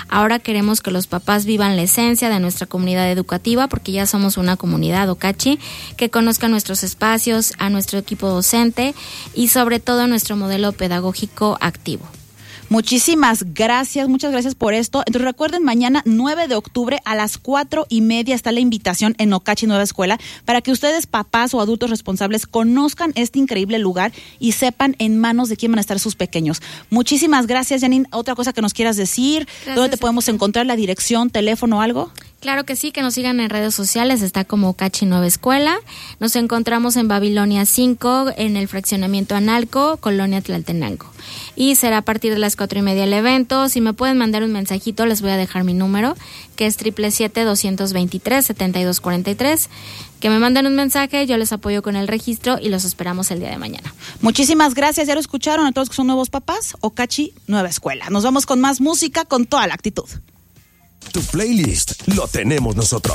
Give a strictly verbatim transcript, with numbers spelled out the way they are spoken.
Ahora queremos que los papás vivan la esencia de nuestra comunidad educativa, porque ya somos una comunidad Ocachi, que conozcan nuestros espacios, a nuestro equipo docente y sobre todo nuestro modelo pedagógico activo. Muchísimas gracias, muchas gracias por esto. Entonces recuerden, mañana nueve de octubre a las cuatro y media está la invitación en Ocachi Nueva Escuela para que ustedes, papás o adultos responsables, conozcan este increíble lugar y sepan en manos de quién van a estar sus pequeños. Muchísimas gracias, Janine. ¿Otra cosa que nos quieras decir? Gracias. ¿Dónde te podemos encontrar? ¿La dirección, teléfono o algo? Claro que sí, que nos sigan en redes sociales, está como Ocachi Nueva Escuela. Nos encontramos en Babilonia cinco, en el fraccionamiento Analco, Colonia Tlaltenango. Y será a partir de las cuatro y media el evento. Si me pueden mandar un mensajito, les voy a dejar mi número, que es siete siete siete, dos dos tres, siete dos cuatro tres. Que me manden un mensaje, yo les apoyo con el registro y los esperamos el día de mañana. Muchísimas gracias, ya lo escucharon a todos que son nuevos papás, Ocachi Nueva Escuela. Nos vamos con más música, con toda la actitud. Tu playlist lo tenemos nosotros.